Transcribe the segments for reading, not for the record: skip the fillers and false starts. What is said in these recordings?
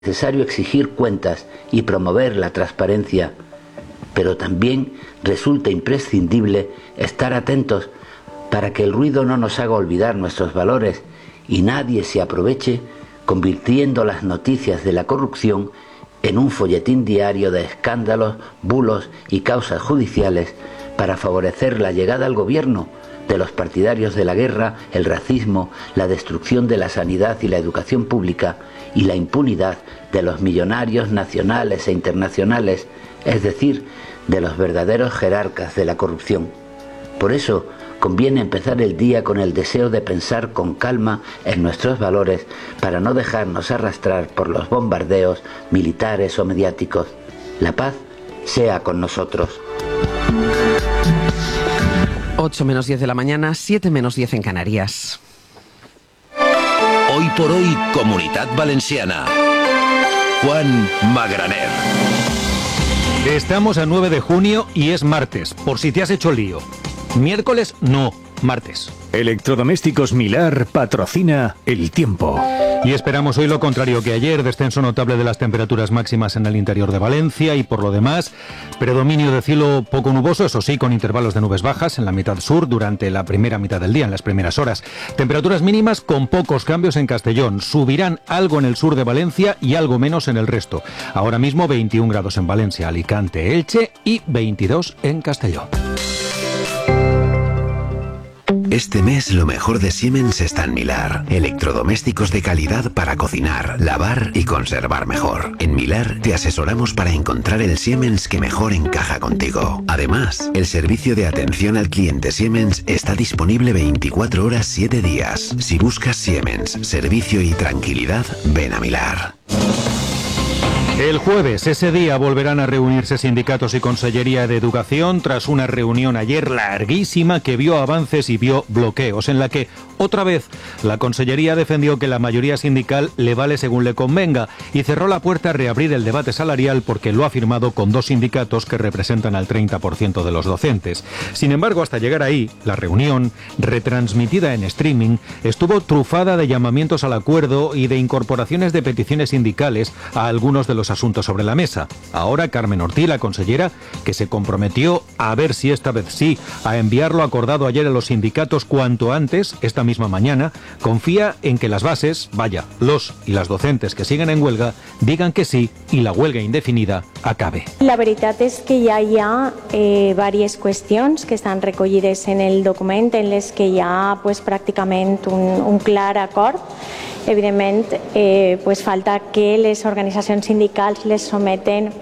necesario exigir cuentas y promover la transparencia, pero también resulta imprescindible estar atentos para que el ruido no nos haga olvidar nuestros valores y nadie se aproveche convirtiendo las noticias de la corrupción en un folletín diario de escándalos, bulos y causas judiciales para favorecer la llegada al gobierno de los partidarios de la guerra, el racismo, la destrucción de la sanidad y la educación pública y la impunidad de los millonarios nacionales e internacionales, es decir, de los verdaderos jerarcas de la corrupción. Por eso, conviene empezar el día con el deseo de pensar con calma en nuestros valores para no dejarnos arrastrar por los bombardeos militares o mediáticos. La paz sea con nosotros. 8 menos 10 de la mañana, 7 menos 10 en Canarias. Hoy por hoy, Comunitat Valenciana. Juan Magraner. Estamos a 9 de junio y es martes, por si te has hecho lío. Miércoles no, martes. Electrodomésticos Milar patrocina El Tiempo. Y esperamos hoy lo contrario que ayer, descenso notable de las temperaturas máximas en el interior de Valencia y por lo demás, predominio de cielo poco nuboso, eso sí, con intervalos de nubes bajas en la mitad sur durante la primera mitad del día, en las primeras horas. Temperaturas mínimas con pocos cambios en Castellón, subirán algo en el sur de Valencia y algo menos en el resto. Ahora mismo 21 grados en Valencia, Alicante, Elche y 22 en Castellón. Este mes lo mejor de Siemens está en Milar. Electrodomésticos de calidad para cocinar, lavar y conservar mejor. En Milar te asesoramos para encontrar el Siemens que mejor encaja contigo. Además, el servicio de atención al cliente Siemens está disponible 24 horas 7 días. Si buscas Siemens, servicio y tranquilidad, ven a Milar. El jueves, ese día, volverán a reunirse sindicatos y Consellería de Educación tras una reunión ayer larguísima que vio avances y vio bloqueos, en la que, otra vez, la Consellería defendió que la mayoría sindical le vale según le convenga y cerró la puerta a reabrir el debate salarial porque lo ha firmado con dos sindicatos que representan al 30% de los docentes. Sin embargo, hasta llegar ahí, la reunión, retransmitida en streaming, estuvo trufada de llamamientos al acuerdo y de incorporaciones de peticiones sindicales a algunos de los asuntos sobre la mesa. Ahora Carmen Ortí, la consellera, que se comprometió a ver si esta vez sí, a enviar lo acordado ayer a los sindicatos cuanto antes, esta misma mañana, confía en que las bases, vaya, los y las docentes que siguen en huelga, digan que sí y la huelga indefinida acabe. La veritat és que ja hi ha diverses qüestions que estan recollides en el document en les que hi ha pràcticament un clar acord. Evidentment, falta que les organitzacions sindicals les someten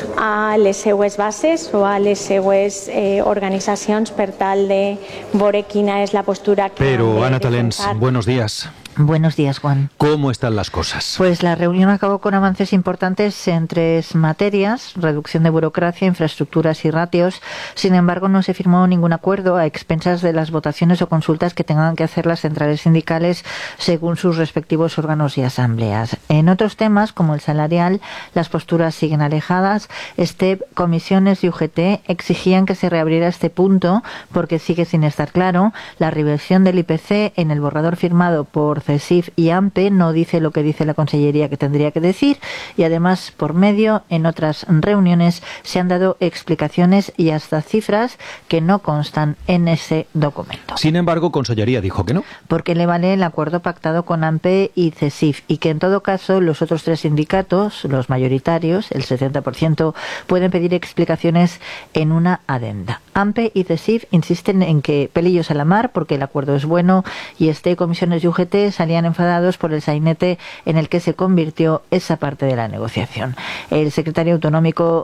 a les seues bases o a les seues organitzacions per tal de veure quina és la postura que... Pero, Ana Talens, buenos días. Buenos días, Juan. ¿Cómo están las cosas? Pues la reunión acabó con avances importantes en 3 materias: reducción de burocracia, infraestructuras y ratios. Sin embargo, no se firmó ningún acuerdo a expensas de las votaciones o consultas que tengan que hacer las centrales sindicales según sus respectivos órganos y asambleas. En otros temas, como el salarial, las posturas siguen alejadas. STEP, comisiones y UGT exigían que se reabriera este punto porque sigue sin estar claro. La revisión del IPC en el borrador firmado por CESIF y AMPE no dice lo que dice la Consellería que tendría que decir, y además por medio en otras reuniones se han dado explicaciones y hasta cifras que no constan en ese documento. Sin embargo, Consellería dijo que no. Porque le vale el acuerdo pactado con AMPE y CESIF y que en todo caso los otros 3 sindicatos, los mayoritarios, el 70%, pueden pedir explicaciones en una adenda. AMPE y CESIF insisten en que pelillos a la mar porque el acuerdo es bueno, y comisiones y UGT salían enfadados por el sainete en el que se convirtió esa parte de la negociación. El secretario autonómico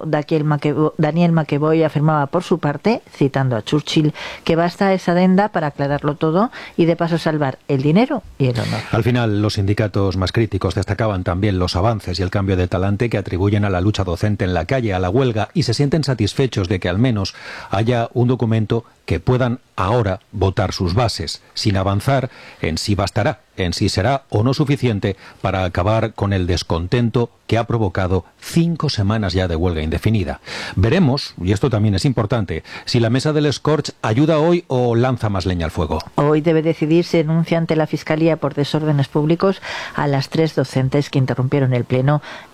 Daniel Maqueboy afirmaba por su parte, citando a Churchill, que basta esa adenda para aclararlo todo y de paso salvar el dinero y el honor. Al final, los sindicatos más críticos destacaban también los avances y el cambio de talante que atribuyen a la lucha docente en la calle, a la huelga, y se sienten satisfechos de que al menos haya un documento que puedan ahora votar sus bases, sin avanzar en si bastará, en si será o no suficiente para acabar con el descontento que ha provocado 5 semanas ya de huelga indefinida. Veremos, y esto también es importante, si la mesa del Scorch ayuda hoy o lanza más leña al fuego. Hoy debe decidir si denuncia ante la Fiscalía por desórdenes públicos a las 3 docentes que interrumpieron el pleno